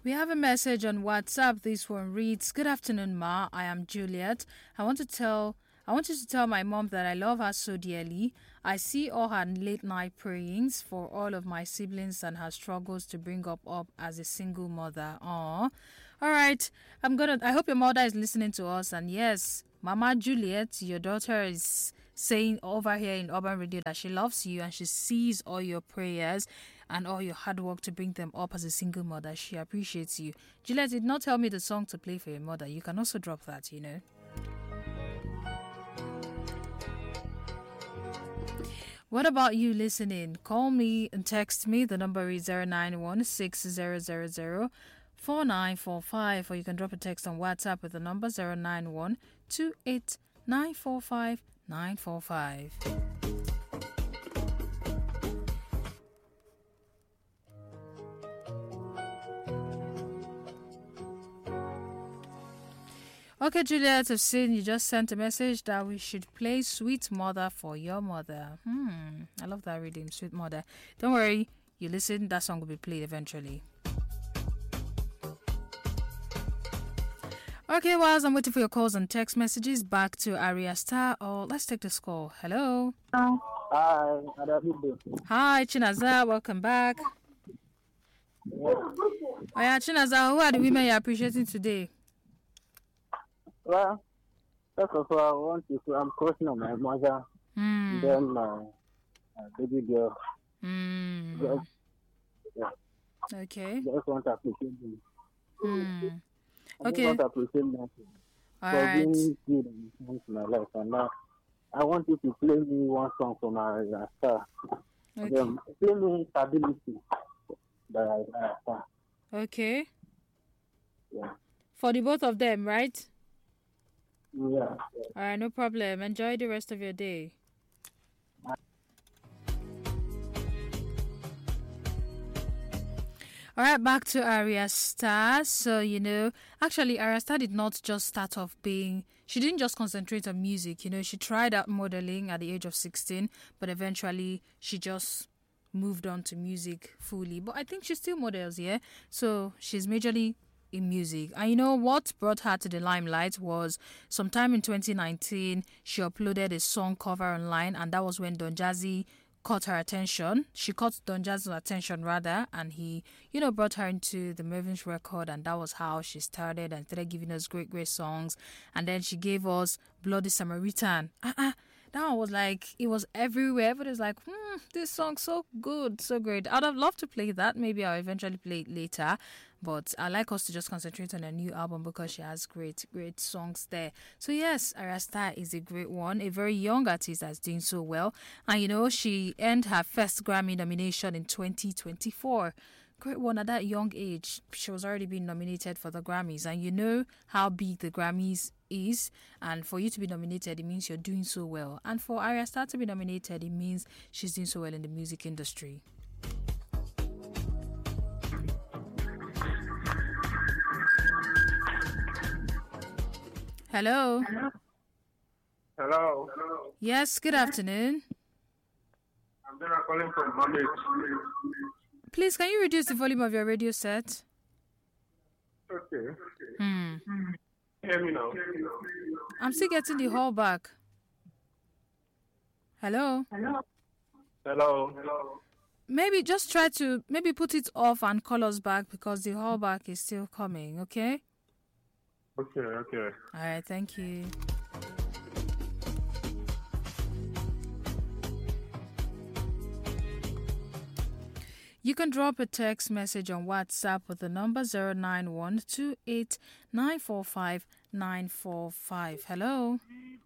We have a message on WhatsApp. This one reads, "Good afternoon, Ma. I am Juliet. I wanted to tell my mom that I love her so dearly. I see all her late night prayings for all of my siblings and her struggles to bring up as a single mother. Aww. All right. I hope your mother is listening to us. And yes, Mama Juliet, your daughter is saying over here in Urban Radio that she loves you and she sees all your prayers and all your hard work to bring them up as a single mother. She appreciates you. Juliet did not tell me the song to play for your mother. You can also drop that. What about you listening? Call me and text me. The number is 09160004945, or you can drop a text on WhatsApp with the number 09128945945. Okay, Juliet, I've seen you just sent a message that we should play Sweet Mother for your mother. I love that rhythm, Sweet Mother. Don't worry, you listen, that song will be played eventually. Okay, whilst I'm waiting for your calls and text messages, back to Aria Star. Let's take this call. Hello. Hi, Hi, Chinaza. Welcome back. Yeah, Chinaza, who are the women you're appreciating today? Well, first of all, I'm crossing on my mother, then my baby girl. Okay. Just want to appreciate them. Okay. I want to appreciate them for being good in my life. And now, I want you to play me one song from our star. Okay. Play me Stability by our star. Okay. Yeah. For the both of them, right? Yeah. All right, no problem. Enjoy the rest of your day. All right, back to Aria Star. So, actually, Aria Star did not just start off she didn't just concentrate on music. She tried out modeling at the age of 16, but eventually she just moved on to music fully. But I think she still models, yeah? So, she's majorly in music. And what brought her to the limelight was sometime in 2019, she uploaded a song cover online, and that was when Don Jazzy caught her attention. She caught Don Jazzy's attention rather, and he, brought her into the Mervin's record, and that was how she started and started giving us great songs. And then she gave us Bloody Samaritan. That one was like, it was everywhere. Everybody's like, this song's so good, so great. I'd have loved to play that. Maybe I'll eventually play it later. But I like us to just concentrate on her new album because she has great songs there. So yes, Aria Star is a great one. A very young artist that's doing so well. And she earned her first Grammy nomination in 2024. Great one at that young age. She was already being nominated for the Grammys. And you know how big the Grammys is, and for you to be nominated, it means you're doing so well. And for Aria Star to be nominated, it means she's doing so well in the music industry. Hello. Hello. Yes, good afternoon. I'm calling from Monday. Please, can you reduce the volume of your radio set? Okay. Hear me now. I'm still getting the whole back. Hello? Hello. Maybe just try to put it off and call us back because the whole back is still coming, okay? Okay. All right, thank you. You can drop a text message on WhatsApp with the number 09128945945. Hello.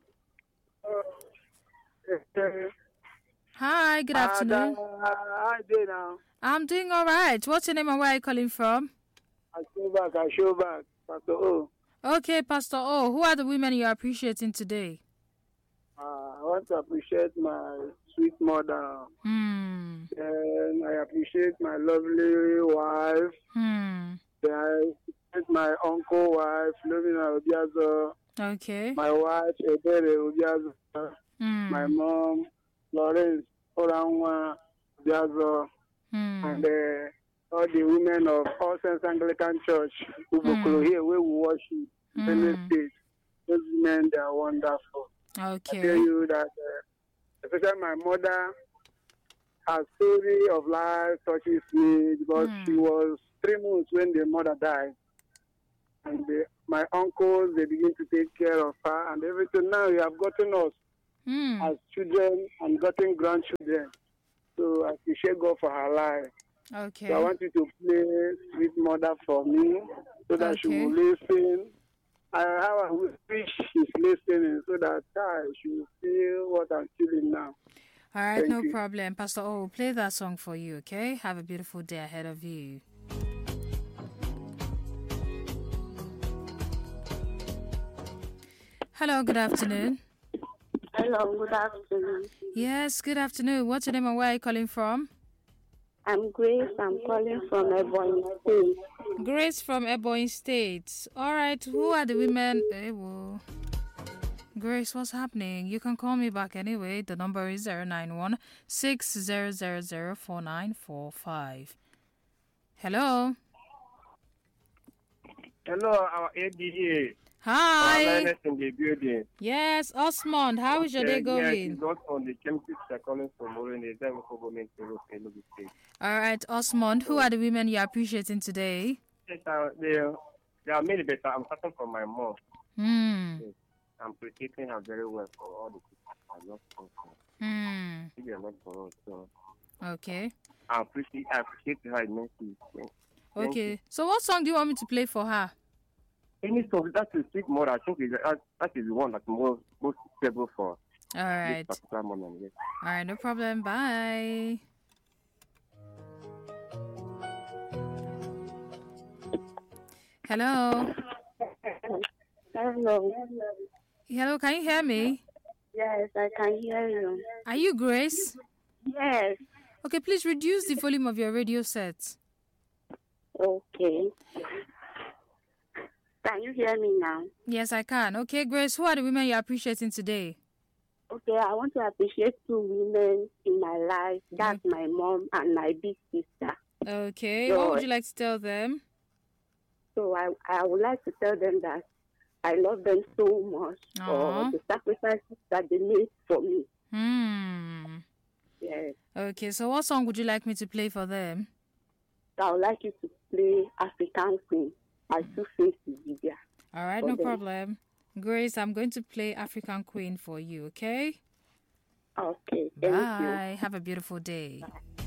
Hi, good afternoon. How you doing now? I'm doing all right. What's your name and where are you calling from? I show back. Pastor O. Okay, Pastor O. Who are the women you're appreciating today? I want to appreciate my sweet mother. And I appreciate my lovely wife. Then I appreciate my uncle wife, Lovina Obiazo. Okay. My wife, Ebere Obiazo. My mom, Florence Oranwa Obiazo. And all the women of All Saints Anglican Church, Ubokolo here, where we worship, Benue State. Those women, they are wonderful. Okay. I tell you that, especially my mother, her story of life touches me because she was 3 months when the mother died. And my uncles, they begin to take care of her and everything. Now we have gotten us as children and gotten grandchildren. So I appreciate God for her life. Okay. So I want you to play Sweet Mother for me so that she will listen. I wish she's listening so that she will feel what I'm feeling now. All right, no problem. Pastor O will play that song for you, okay? Have a beautiful day ahead of you. Hello, good afternoon. Hello, good afternoon. Yes, good afternoon. What's your name and where are you calling from? I'm Grace. I'm calling from Ebonyi State. Grace from Ebonyi State. All right, who are the women? Grace, what's happening? You can call me back anyway. The number is 091-6000-4945. Hello. Hello, our ADA. Hi. In the building. Yes, Osmond, how is your day going? Yes, not on the chemicals are calling from Orange. All right, Osmond, who are the women you're appreciating today? Yes, they are many better. I'm starting from my mom. Yes, I'm appreciating her very well for all the people I love her. She did a lot for us. So okay. I appreciate her immensely. Okay, so what song do you want me to play for her? Any song that is Sweet Mother, I think that is the one that's most suitable for all right. this particular moment. Yes. All right, no problem. Bye. Hello. Hello. Hello, can you hear me? Yes, I can hear you. Are you Grace? Yes. Okay, please reduce the volume of your radio set. Okay. Can you hear me now? Yes, I can. Okay, Grace, who are the women you're appreciating today? Okay, I want to appreciate 2 women in my life. That's my mom and my big sister. Okay, what would you like to tell them? So I would like to tell them that I love them so much for the sacrifices that they made for me. Yes. Okay, so what song would you like me to play for them? I would like you to play African Queen. I still face Lydia. All right, no problem. Grace, I'm going to play African Queen for you, okay? Okay, thank Bye. you. Have a beautiful day.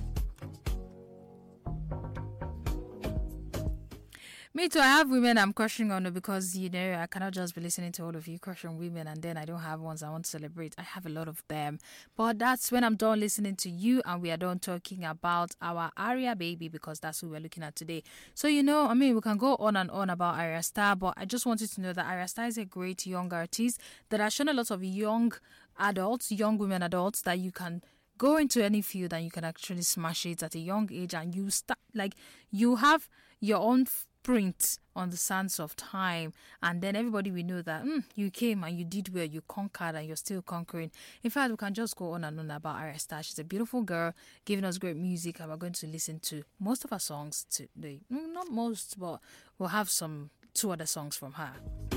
Me too, I have women I'm crushing on because, I cannot just be listening to all of you crush on women and then I don't have ones I want to celebrate. I have a lot of them. But that's when I'm done listening to you and we are done talking about our Aria baby because that's who we're looking at today. So, we can go on and on about Arya Star, but I just wanted to know that Arya Star is a great young artist that has shown a lot of young women adults that you can go into any field and you can actually smash it at a young age and you start, you have your own print on the sands of time and then everybody will know that you came and you did well, you conquered and you're still conquering. In fact, we can just go on and on about Arya Star. She's a beautiful girl giving us great music and we're going to listen to most of her songs today. Not most, but we'll have 2 other songs from her.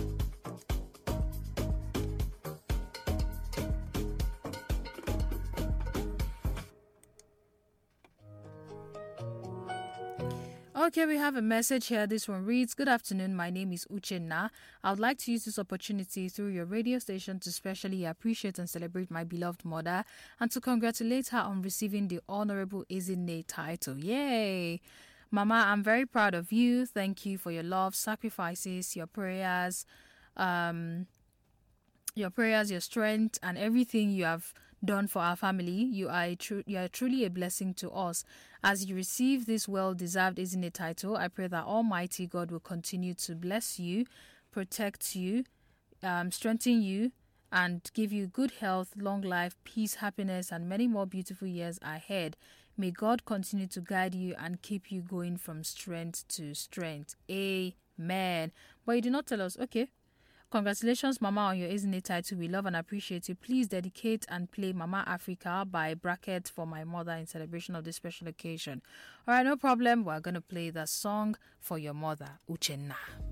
Okay, we have a message here. This one reads, "Good afternoon. My name is Uchenna. I would like to use this opportunity through your radio station to specially appreciate and celebrate my beloved mother and to congratulate her on receiving the Honorable Ezinne title. Yay! Mama, I'm very proud of you. Thank you for your love, sacrifices, your prayers, your strength, and everything you have done for our family. You are truly a blessing to us. As you receive this well-deserved Ezinne title, I pray that Almighty God will continue to bless you, protect you, strengthen you, and give you good health, long life, peace, happiness, and many more beautiful years ahead. May God continue to guide you and keep you going from strength to strength. Amen." But you did not tell us, okay. Congratulations, Mama, on your Isn't It title. We love and appreciate you. Please dedicate and play Mama Africa by Bracket for my mother in celebration of this special occasion. All right, no problem. We're going to play the song for your mother, Uchenna.